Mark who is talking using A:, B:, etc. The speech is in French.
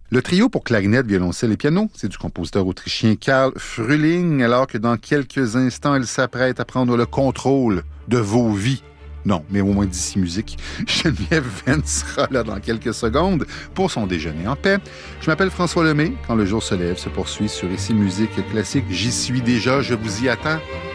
A: Le trio pour clarinette, violoncelle et piano, c'est du compositeur autrichien Karl Frühling, alors que dans quelques instants, il s'apprête à prendre le contrôle de vos vies. Non, mais au moins d'ici musique. Geneviève Venn sera là dans quelques secondes pour son déjeuner en paix. Je m'appelle François Lemay. Quand le jour se lève, se poursuit sur Ici Musique Classique. J'y suis déjà, je vous y attends.